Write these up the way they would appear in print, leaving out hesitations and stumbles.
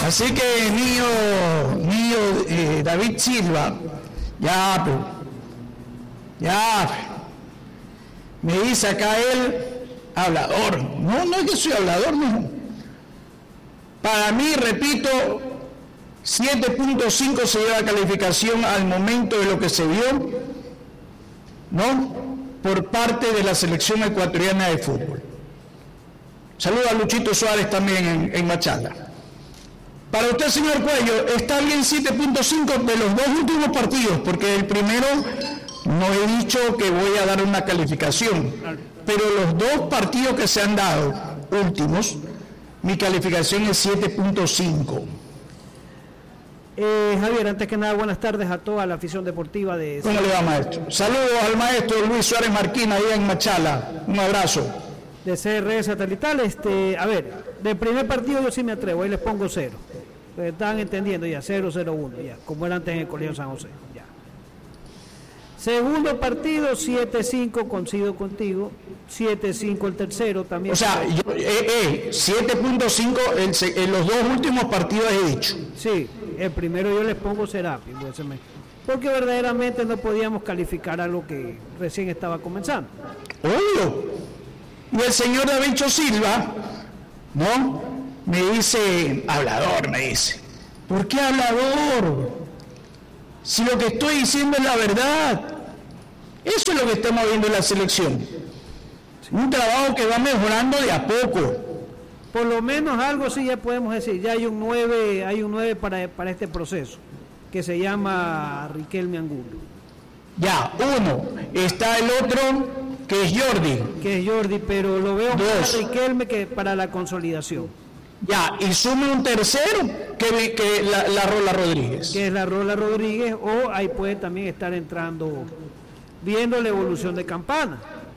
Así que niño David Silva, me dice acá él, hablador. No es que soy hablador, no. Para mí, repito, 7.5 se lleva calificación al momento de lo que se vio, ¿no? Por parte de la selección ecuatoriana de fútbol. Saludo a Luchito Suárez también en Machala. Para usted, señor Cuello, está bien 7.5 de los dos últimos partidos, porque el primero no he dicho que voy a dar una calificación, pero los dos partidos que se han dado últimos, mi calificación es 7.5. Javier, antes que nada, buenas tardes a toda la afición deportiva de... ¿Cómo le va, maestro? Saludos al maestro Luis Suárez Marquín, ahí en Machala. Un abrazo. De CRS Satelital, a ver, del primer partido yo sí me atrevo, ahí les pongo 0. Están entendiendo ya, 0-0-1, ya, como era antes en el Colegio San José, ya. Segundo partido, 7-5, coincido contigo, 7-5 el tercero también. O sea, 7.5 en los dos últimos partidos he dicho. Sí, el primero yo les pongo Serapi, porque verdaderamente no podíamos calificar a lo que recién estaba comenzando. Obvio. Y el señor David Silva, ¿no? Me dice, hablador, me dice. ¿Por qué hablador? Si lo que estoy diciendo es la verdad. Eso es lo que estamos viendo en la selección. Un trabajo que va mejorando de a poco. Por lo menos algo sí ya podemos decir. Ya hay un 9 para este proceso, que se llama Riquelme Angulo. Ya, uno. Está el otro, que es Jordi, pero lo veo más a Riquelme que para la consolidación. Ya, y sume un tercero, que la Rola Rodríguez. Que es la Rola Rodríguez, o ahí puede también estar entrando, viendo la evolución de Campana.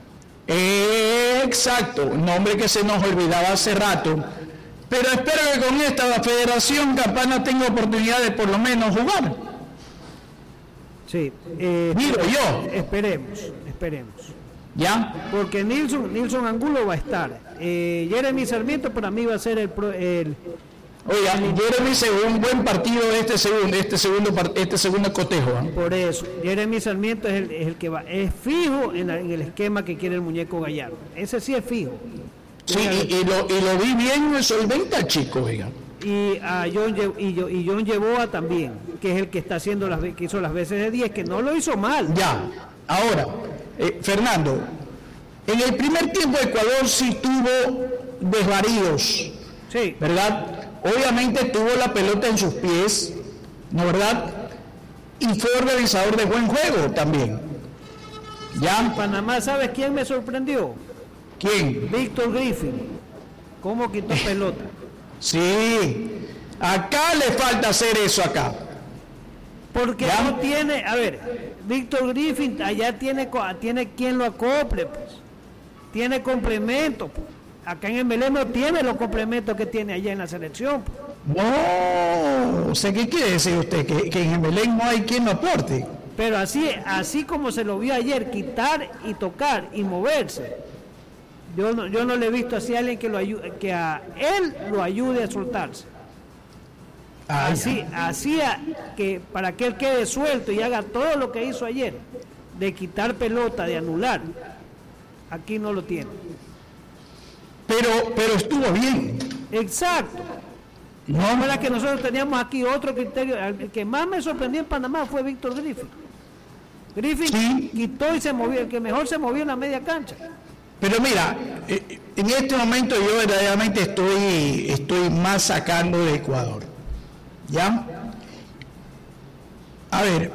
Exacto, nombre que se nos olvidaba hace rato. Pero espero que con esta federación Campana tenga oportunidad de por lo menos jugar. Sí, digo yo. Esperemos. ¿Ya? Porque Nilson Angulo va a estar. Jeremy Sarmiento para mí va a ser Jeremy se un buen partido este segundo cotejo. Por eso, Jeremy Sarmiento es el que va. Es fijo en el esquema que quiere el muñeco Gallardo. Ese sí es fijo. Sí, y lo vi bien solvente al chico, oiga. Y a John Yeboa también, que es el que está haciendo que hizo las veces de 10, que no lo hizo mal. Ya, ahora, Fernando, en el primer tiempo Ecuador sí tuvo desvaríos, sí, ¿verdad? Obviamente tuvo la pelota en sus pies, ¿no verdad? Y fue organizador de buen juego también. ¿Ya? En Panamá, ¿sabes quién me sorprendió? ¿Quién? Víctor Griffin. ¿Cómo quitó pelota? Sí, acá le falta hacer eso acá. Porque ¿ya? No tiene, a ver, Víctor Griffin allá tiene quien lo acople, pues. Tiene complementos, pues. Acá en el Belén no tiene los complementos que tiene allá en la selección, pues. No, o sea, ¿qué quiere decir usted? Que en el Belén no hay quien lo aporte. Pero así como se lo vio ayer, quitar y tocar y moverse, yo no le he visto así a alguien que a él lo ayude a soltarse. Así que para que él quede suelto y haga todo lo que hizo ayer, de quitar pelota, de anular, aquí no lo tiene. Pero estuvo bien. Exacto. No, es que nosotros teníamos aquí otro criterio. El que más me sorprendió en Panamá fue Víctor Griffin. Sí. Quitó y se movió, el que mejor se movió en la media cancha. Pero mira, en este momento yo verdaderamente estoy más sacando de Ecuador. ¿Ya? A ver,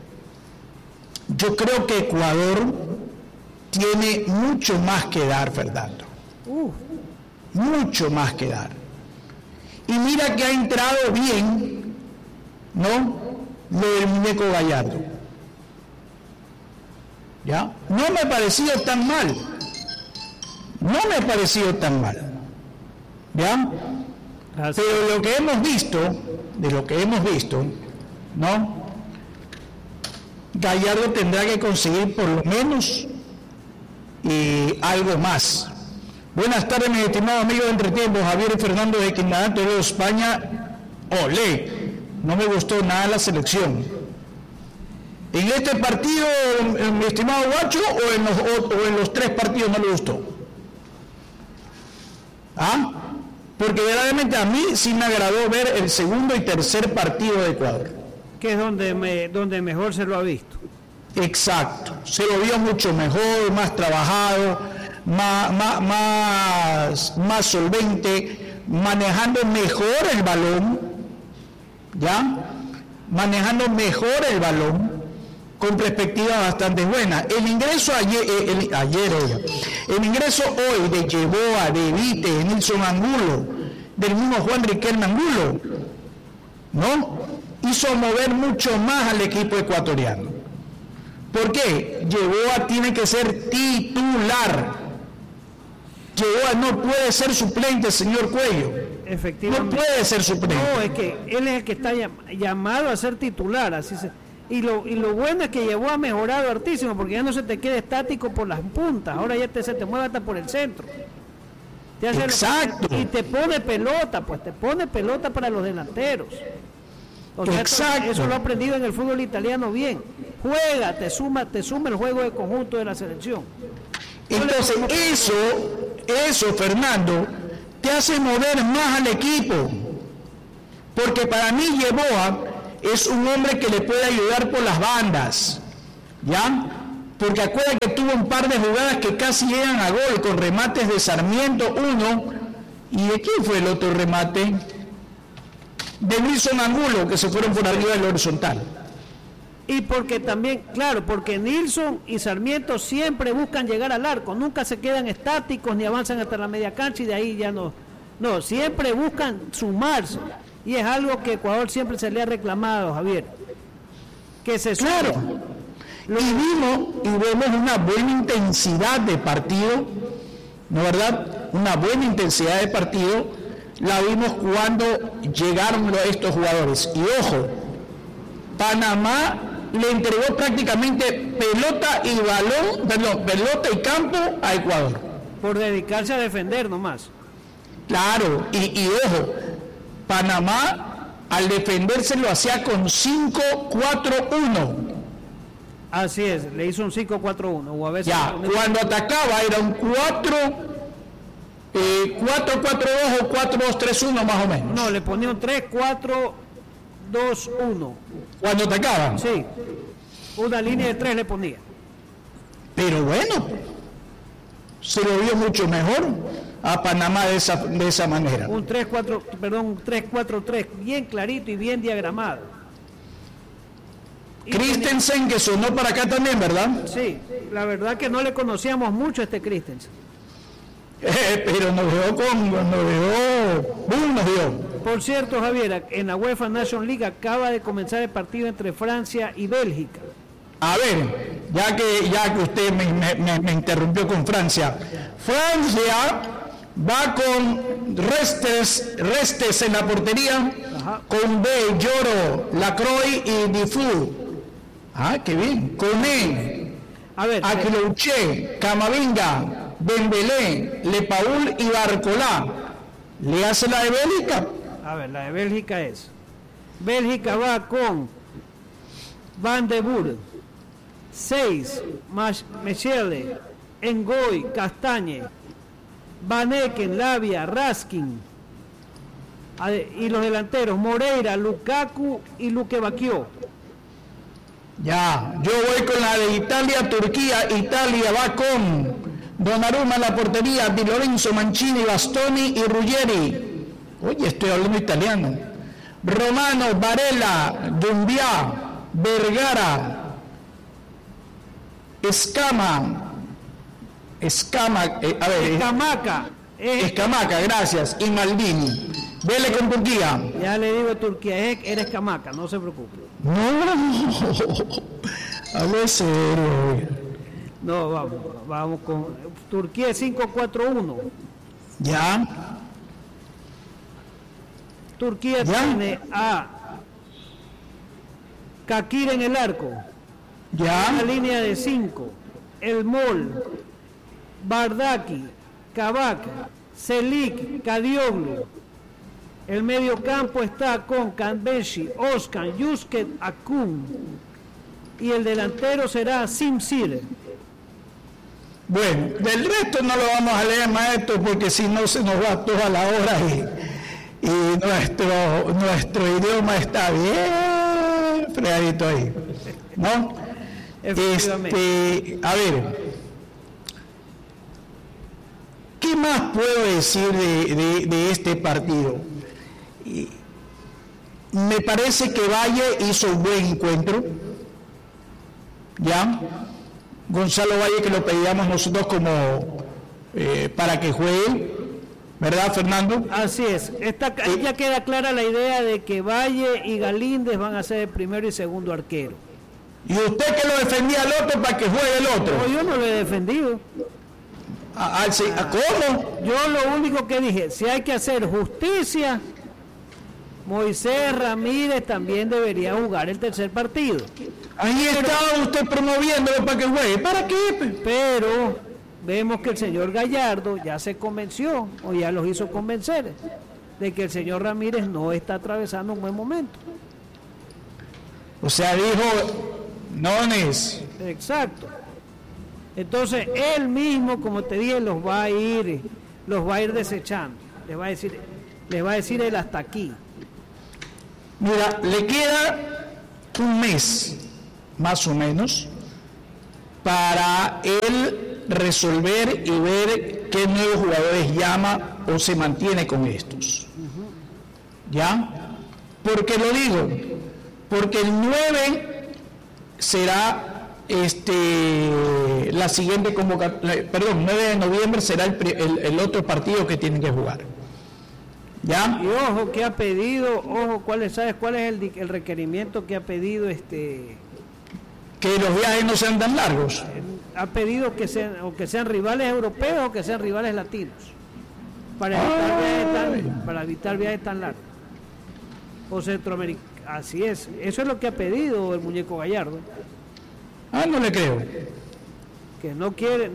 yo creo que Ecuador tiene mucho más que dar, Fernando. Mucho más que dar. Y mira que ha entrado bien, ¿no? Lo del muñeco Gallardo. ¿Ya? No me ha parecido tan mal. ¿Ya? Así. Pero de lo que hemos visto, ¿no? Gallardo tendrá que conseguir por lo menos algo más. Buenas tardes, mis estimados amigos de Entretiempo, Javier y Fernando de Quindanante de España. Olé, no me gustó nada la selección. ¿En este partido, mi estimado Guacho, o en los 3 partidos no le gustó? ¿Ah? Porque verdaderamente a mí sí me agradó ver el segundo y tercer partido de Ecuador. Que es donde mejor se lo ha visto. Exacto, se lo vio mucho mejor, más trabajado, más solvente, manejando mejor el balón, ¿ya? Manejando mejor el balón, con perspectivas bastante buenas. El ingreso el ingreso hoy de Yeboah, de Evite, de Nilson Angulo, del mismo Juan Riquelme Angulo, ¿no? Hizo mover mucho más al equipo ecuatoriano. ¿Por qué? Yeboah tiene que ser titular. Yeboah no puede ser suplente, señor Cuello. Efectivamente. No puede ser suplente. No, es que él es el que está llamado a ser titular, así se... Y lo bueno es que Yeboah ha mejorado hartísimo, porque ya no se te queda estático por las puntas, ahora ya se te mueve hasta por el centro. Exacto. Y te pone pelota, pues te pone pelota para los delanteros. O sea, exacto. Eso lo ha aprendido en el fútbol italiano bien. Juega, te suma el juego de conjunto de la selección. Entonces eso, Fernando, te hace mover más al equipo. Porque para mí Yeboah es un hombre que le puede ayudar por las bandas, ¿ya? Porque acuérdate que tuvo un par de jugadas que casi llegan a gol, con remates de Sarmiento, uno, ¿y de quién fue el otro remate? De Nilson Angulo, que se fueron por arriba del horizontal. Y porque también, claro, porque Nilson y Sarmiento siempre buscan llegar al arco, nunca se quedan estáticos ni avanzan hasta la media cancha y de ahí ya no, siempre buscan sumarse. Y es algo que Ecuador siempre se le ha reclamado, Javier. Que se sume. Claro. Y vemos una buena intensidad de partido, ¿no es verdad? Una buena intensidad de partido la vimos cuando llegaron estos jugadores. Y ojo, Panamá le entregó prácticamente pelota y campo a Ecuador. Por dedicarse a defender nomás. Claro, y ojo, Panamá al defenderse lo hacía con 5-4-1. Así es, le hizo un 5-4-1. O a veces cuando atacaba era un 4-4-2 o 4-2-3-1 más o menos. No, le ponía un 3-4-2-1. Cuando atacaba. Sí, una línea de 3 le ponía. Pero bueno, se lo vio mucho mejor a Panamá de esa manera. Un 3-4-3, bien clarito y bien diagramado. Christensen, que sonó para acá también, ¿verdad? Sí, la verdad que no le conocíamos mucho a este Christensen. Pero nos dio. Por cierto, Javier, en la UEFA Nation League acaba de comenzar el partido entre Francia y Bélgica. A ver, ya que usted me interrumpió con Francia. Francia va con Restes en la portería. Ajá. Con B, Lloro, Lacroix y Difú. Ah, qué bien. Coné, Aquilouche, Camavinga, Dembélé, Lepaul y Barcolá. ¿Le hace la de Bélgica? A ver, la de Bélgica es. Bélgica va con Van de Boer, 6, Mechele, Ngoy, Castañe, Van Eken, Lavia, Raskin. Y los delanteros, Moreira, Lukaku y Luque Bacchio. Ya, yo voy con la de Italia, Turquía. Italia va con Donnarumma en la portería, Di Lorenzo, Mancini, Bastoni y Ruggeri. Oye, estoy hablando italiano. Romano, Varela, Dumbiá, Vergara, Escamaca, gracias, y Maldini. Vele con Turquía. Ya le digo Turquía, eres Escamaca, no se preocupe. No, hablo serio. No, vamos con Turquía 5-4-1. Ya. Turquía tiene a Kakir en el arco. Ya. Una línea de 5. El Mol, Bardaki, Kabak, Selik, Kadioglu. El mediocampo está con Kanbeshi, Oskan, Yusket, Akun. Y el delantero será Sim Sire. Bueno, del resto no lo vamos a leer, maestro, porque si no se nos va toda la hora y nuestro idioma está bien fregadito ahí, ¿no? A ver, ¿qué más puedo decir de este partido? Me parece que Valle hizo un buen encuentro, ¿ya? Gonzalo Valle, que lo pedíamos nosotros como para que juegue, ¿verdad, Fernando? Así es, ya queda clara la idea de que Valle y Galíndez van a ser el primero y segundo arquero. ¿Y usted que lo defendía al otro para que juegue el otro? No, yo no lo he defendido. ¿Cómo? Yo lo único que dije, si hay que hacer justicia, Moisés Ramírez también debería jugar el tercer partido. Ahí estaba usted promoviéndolo para que juegue. ¿Para qué? Pero vemos que el señor Gallardo ya se convenció, o ya los hizo convencer, de que el señor Ramírez no está atravesando un buen momento. O sea, dijo, Nones. Exacto. Entonces, él mismo, como te dije, los va a ir desechando. Les va a decir él hasta aquí. Mira, le queda un mes, más o menos, para él resolver y ver qué nuevos jugadores llama o se mantiene con estos. ¿Ya? ¿Por qué lo digo? Porque el 9 será la siguiente convocatoria, 9 de noviembre será el otro partido que tienen que jugar. ¿Ya? Y ojo, ¿qué ha pedido? Ojo, ¿sabes cuál es el requerimiento que ha pedido Que los viajes no sean tan largos. Ha pedido que sean rivales europeos o que sean rivales latinos. Para evitar viajes tan largos. O centroamericanos. Así es. Eso es lo que ha pedido el muñeco Gallardo. No le creo. Que no quiere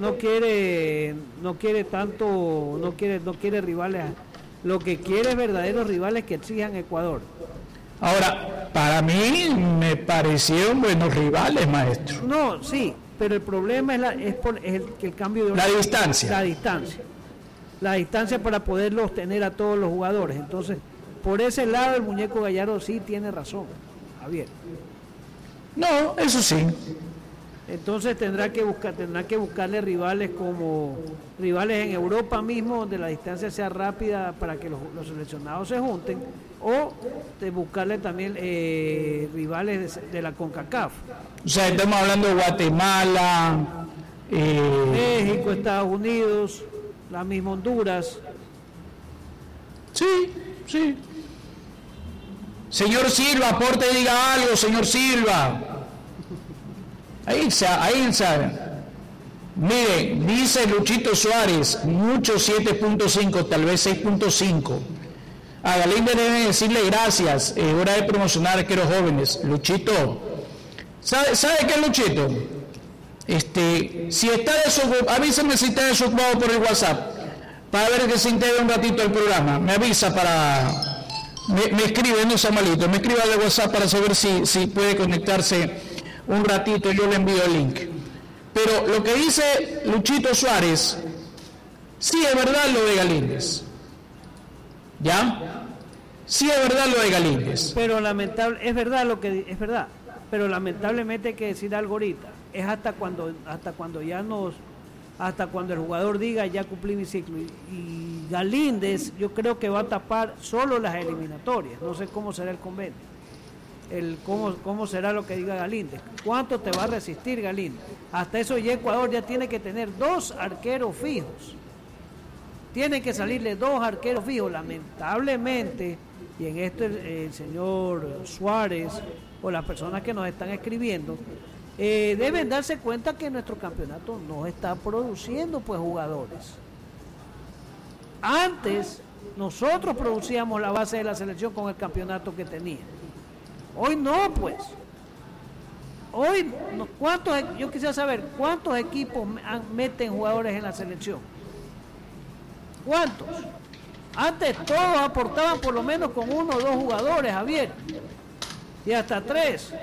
rivales. Lo que quiere es verdaderos rivales que exijan Ecuador. Ahora, para mí me parecieron buenos rivales, maestro. No, sí, pero el problema es el cambio de la distancia. La distancia para poderlos tener a todos los jugadores. Entonces, por ese lado el muñeco Gallardo sí tiene razón, Javier. No, eso sí. Entonces tendrá que buscarle rivales en Europa mismo, donde la distancia sea rápida para que los seleccionados se junten, o de buscarle también rivales de la CONCACAF. O sea, estamos hablando de Guatemala, México, Estados Unidos, la misma Honduras. Sí. Señor Silva, aporte y diga algo, señor Silva. Ahí sabe. Mire, dice Luchito Suárez, mucho 7.5, tal vez 6.5. A Galíndez deben decirle gracias, hora de promocionar arqueros jóvenes. Luchito, ¿sabe qué, Luchito? Si está desocupado, avísame si está desocupado por el WhatsApp, para ver que se integre un ratito al programa. Me avisa me escribe, no sea malito, me escribe al WhatsApp para saber si puede conectarse un ratito, yo le envío el link. Pero lo que dice Luchito Suárez, sí es verdad lo de Galíndez. ¿Ya? Sí es verdad lo de Galíndez. Pero es verdad. Pero lamentablemente hay que decir algo ahorita. Es hasta cuando el jugador diga ya cumplí mi ciclo. Y Galíndez yo creo que va a tapar solo las eliminatorias. No sé cómo será el convenio. Cómo será lo que diga Galíndez. ¿Cuánto te va a resistir Galíndez? Hasta eso ya Ecuador ya tiene que tener 2 arqueros fijos. Tienen que salirle 2 arqueros fijos. Lamentablemente, y en esto el señor Suárez o las personas que nos están escribiendo deben darse cuenta que nuestro campeonato no está produciendo pues jugadores. Antes nosotros producíamos la base de la selección con el campeonato que tenía. Hoy no, pues. Hoy, yo quisiera saber cuántos equipos meten jugadores en la selección. ¿Cuántos? Antes todos aportaban por lo menos con 1 o 2 jugadores, Javier, y hasta 3.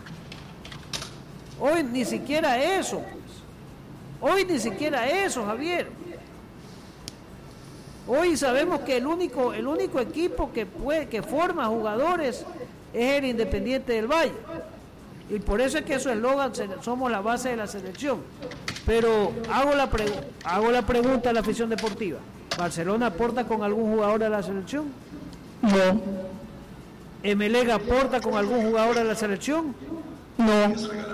Hoy ni siquiera eso, Javier. Hoy sabemos que el único equipo que forma jugadores es el Independiente del Valle, y por eso es que su eslogan, somos la base de la selección. Pero hago la pregunta a la afición deportiva: ¿Barcelona aporta con algún jugador a la selección? No. ¿Emelec aporta con algún jugador a la selección? No.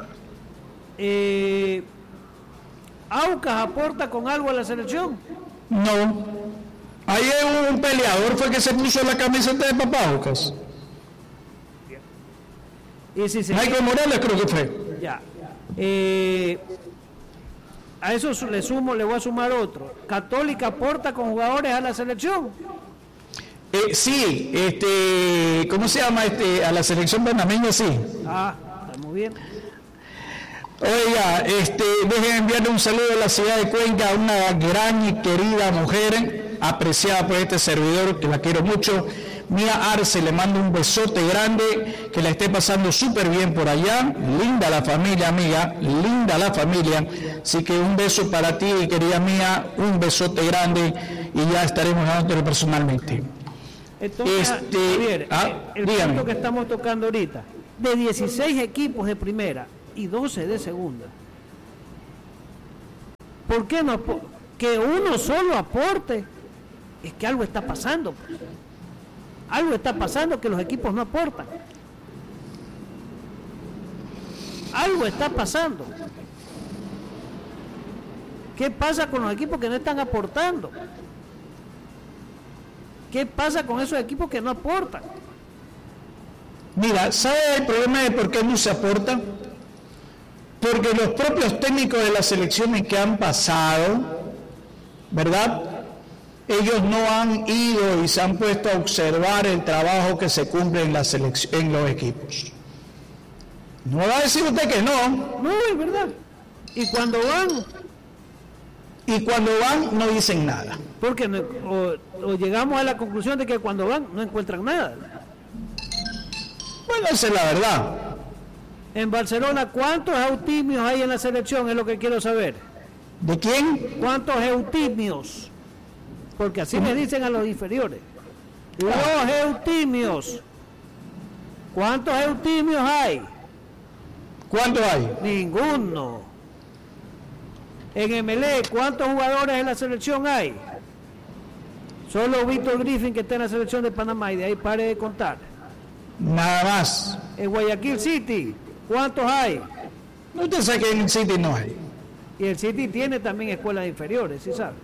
¿Aucas aporta con algo a la selección? No. Ayer un peleador fue que se puso la camiseta de Papá Aucas. Y si se Michael Morales creo que fue. Ya. A eso le voy a sumar otro. ¿Católica aporta con jugadores a la selección? Sí, ¿cómo se llama? A la selección panameña, sí. Está muy bien. Oiga, déjenme enviarle un saludo a la ciudad de Cuenca, a una gran y querida mujer, apreciada por este servidor, que la quiero mucho. Mía Arce, le mando un besote grande, que la esté pasando súper bien por allá. Linda la familia, amiga, linda la familia. Así que un beso para ti, querida Mía, un besote grande, y ya estaremos dándole personalmente. Entonces, Javier, el punto que estamos tocando ahorita, de 16 equipos de primera y 12 de segunda, ¿por qué no que uno solo aporte? Es que algo está pasando, pues. Algo está pasando que los equipos no aportan. Algo está pasando. ¿Qué pasa con los equipos que no están aportando? ¿Qué pasa con esos equipos que no aportan? Mira, ¿sabe el problema de por qué no se aporta? Porque los propios técnicos de las selecciones que han pasado, ¿verdad?, ellos no han ido y se han puesto a observar el trabajo que se cumple en los equipos. No va a decir usted que no. No, es verdad. Y cuando van no dicen nada. Porque o llegamos a la conclusión de que cuando van no encuentran nada. Bueno, esa es la verdad. En Barcelona, ¿cuántos eutimios hay en la selección? Es lo que quiero saber. ¿De quién? ¿Cuántos eutimios? Porque así le dicen a los inferiores. Los eutimios. ¿Cuántos eutimios hay? ¿Cuántos hay? Ninguno. En Emelec, ¿cuántos jugadores en la selección hay? Solo Víctor Griffin, que está en la selección de Panamá, y de ahí pare de contar. Nada más. En Guayaquil City, ¿cuántos hay? Usted sabe que en el City no hay. Y el City tiene también escuelas inferiores, ¿sí sabe?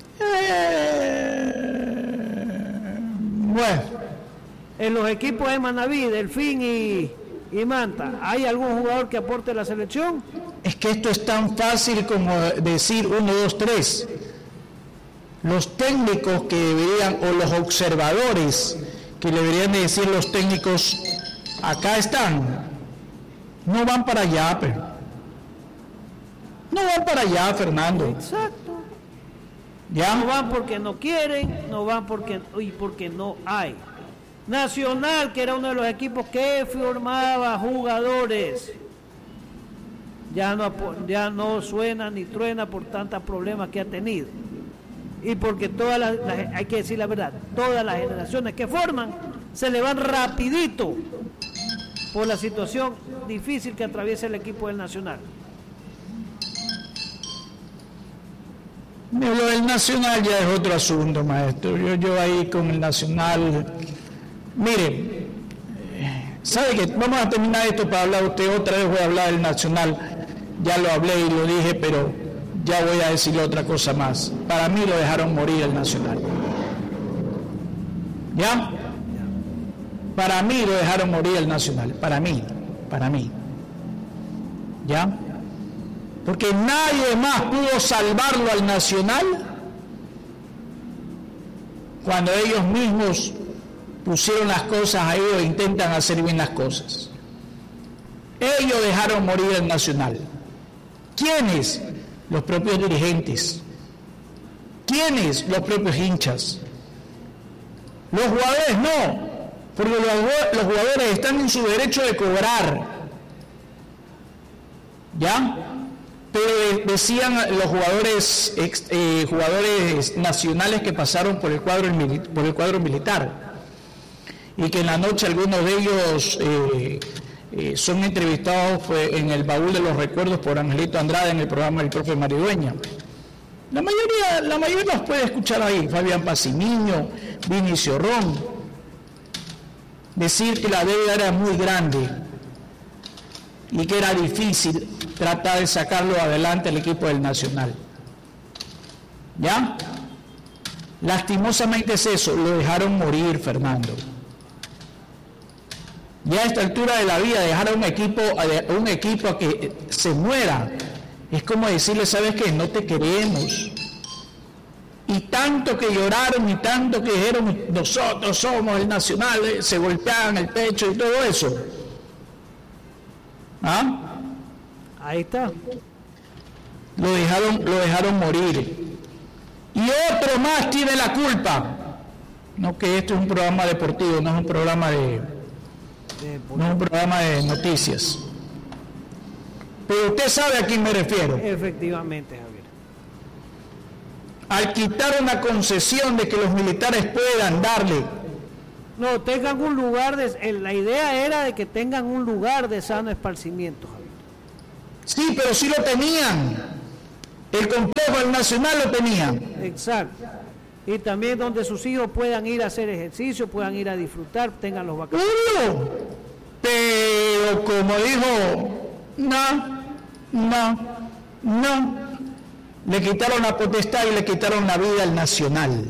Bueno. En los equipos de Manaví, Delfín y Manta, ¿hay algún jugador que aporte a la selección? Es que esto es tan fácil como decir 1, 2, 3. Los técnicos que deberían, o los observadores que le deberían de decir los técnicos, acá están, no van para allá, pero no van para allá, Fernando. Exacto. ¿Ya? No van porque no quieren, no van porque no hay. Nacional, que era uno de los equipos que formaba jugadores, ya no suena ni truena por tantos problemas que ha tenido. Y porque hay que decir la verdad, todas las generaciones que forman se le van rapidito por la situación difícil que atraviesa el equipo del Nacional. Lo del Nacional ya es otro asunto, maestro. Yo ahí con el Nacional, mire, sabe que vamos a terminar esto para hablar usted, otra vez voy a hablar del Nacional, ya lo hablé y lo dije, pero ya voy a decirle otra cosa más. Para mí lo dejaron morir el Nacional. ¿Ya? Para mí lo dejaron morir el Nacional, para mí. ¿Ya? Porque nadie más pudo salvarlo al Nacional cuando ellos mismos pusieron las cosas ahí o intentan hacer bien las cosas. Ellos dejaron morir el Nacional. ¿Quiénes? Los propios dirigentes. ¿Quiénes? Los propios hinchas. Los jugadores no, porque los jugadores están en su derecho de cobrar, ¿ya? Pero decían los jugadores nacionales que pasaron por el cuadro militar, y que en la noche algunos de ellos son entrevistados en el baúl de los recuerdos por Angelito Andrade en el programa del profe Maridueña. La mayoría los puede escuchar ahí, Fabián Pacimiño, Vinicio Ron, decir que la deuda era muy grande y que era difícil tratar de sacarlo adelante el equipo del Nacional. ¿Ya? Lastimosamente es eso, lo dejaron morir, Fernando. Ya a esta altura de la vida, dejar a un equipo a que se muera, es como decirle, ¿sabes qué? No te queremos. Y tanto que lloraron y tanto que dijeron, nosotros somos el Nacional, se golpeaban el pecho y todo eso. ¿Ah? Ahí está. Lo dejaron morir. Y otro más tiene la culpa. No, que esto es un programa deportivo, no es un programa de noticias. Pero usted sabe a quién me refiero. Efectivamente, Javier. Al quitar una concesión de que los militares puedan darle. No, tengan un lugar la idea era de que tengan un lugar de sano esparcimiento, Javier. Sí, pero sí lo tenían. El complejo del Nacional lo tenían. Exacto. Y también donde sus hijos puedan ir a hacer ejercicio, puedan ir a disfrutar, tengan los vacaciones. Pero como dijo, no. Le quitaron la potestad y le quitaron la vida al Nacional.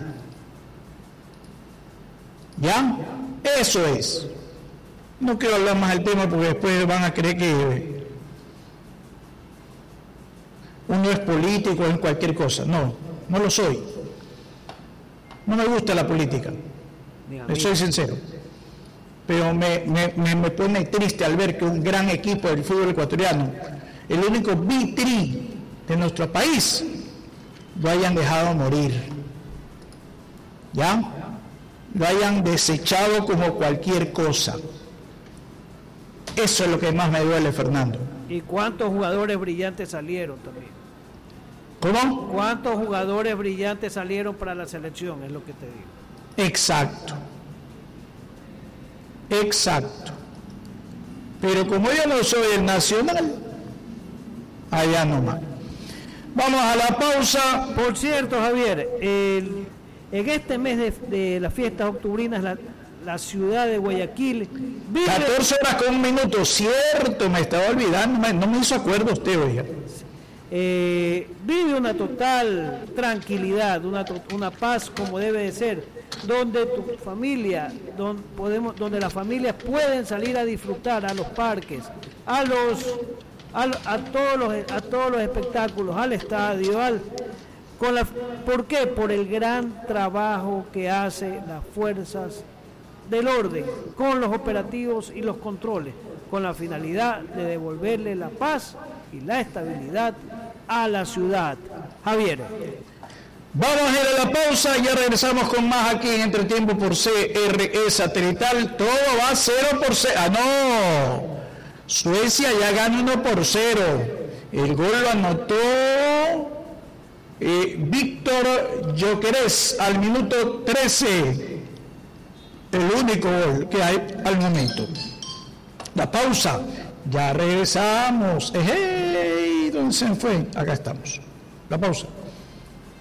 ¿Ya? Eso es. No quiero hablar más del tema porque después van a creer que uno es político en cualquier cosa. No lo soy. No me gusta la política. Soy sincero. Pero me pone triste al ver que un gran equipo del fútbol ecuatoriano, el único vitri de nuestro país, lo hayan dejado morir. ¿Ya? Lo hayan desechado como cualquier cosa. Eso es lo que más me duele, Fernando. ¿Y cuántos jugadores brillantes salieron también? ¿Cómo? ¿Cuántos jugadores brillantes salieron para la selección? Es lo que te digo. Exacto. Pero como yo no soy el Nacional, allá nomás. Vamos a la pausa. Por cierto, Javier, en este mes de las fiestas octubrinas, la ciudad de Guayaquil vive... 14 horas con 1 minuto, cierto, me estaba olvidando, no me hizo acuerdo usted, oiga. Vive una total tranquilidad, una paz como debe de ser, donde tu familia, donde las familias pueden salir a disfrutar a los parques, a todos los espectáculos, al estadio, ¿por qué? Por el gran trabajo que hacen las fuerzas del orden con los operativos y los controles, con la finalidad de devolverle la paz y la estabilidad a la ciudad. Javier. Vamos a ir a la pausa y ya regresamos con más aquí en Entretiempo por CRE Satelital. Todo va 0-0. No. Suecia ya gana 1-0. El gol lo anotó Víctor Gyökeres al minuto 13. El único gol que hay al momento. La pausa. Ya regresamos. ¿Dónde se fue? Acá estamos. La pausa.